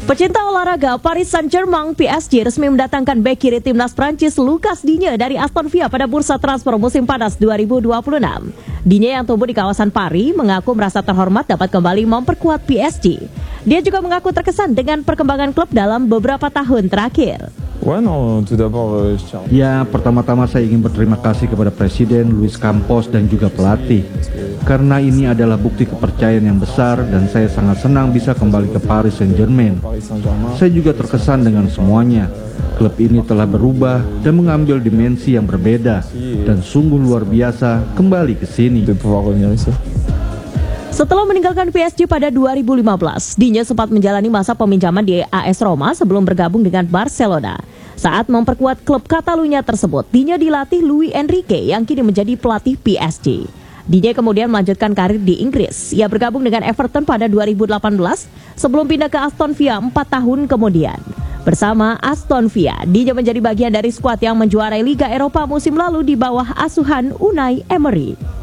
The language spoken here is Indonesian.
Pecinta olahraga, Paris Saint-Germain PSG resmi mendatangkan bek kiri timnas Prancis Lucas Digne dari Aston Villa pada bursa transfer musim panas 2026. Digne yang tumbuh di kawasan Paris mengaku merasa terhormat dapat kembali memperkuat PSG. Dia juga mengaku terkesan dengan perkembangan klub dalam beberapa tahun terakhir. Ya, pertama-tama saya ingin berterima kasih kepada Presiden Luis Campos dan juga pelatih. Karena ini adalah bukti kepercayaan yang besar dan saya sangat senang bisa kembali ke Paris Saint-Germain. Saya juga terkesan dengan semuanya. Klub ini telah berubah dan mengambil dimensi yang berbeda dan sungguh luar biasa kembali ke sini. Setelah meninggalkan PSG pada 2015, Digne sempat menjalani masa peminjaman di AS Roma sebelum bergabung dengan Barcelona. Saat memperkuat klub Catalunya tersebut, Digne dilatih Luis Enrique yang kini menjadi pelatih PSG. Digne kemudian melanjutkan karir di Inggris. Ia bergabung dengan Everton pada 2018 sebelum pindah ke Aston Villa 4 tahun kemudian. Bersama Aston Villa, Digne menjadi bagian dari skuad yang menjuarai Liga Eropa musim lalu di bawah asuhan Unai Emery.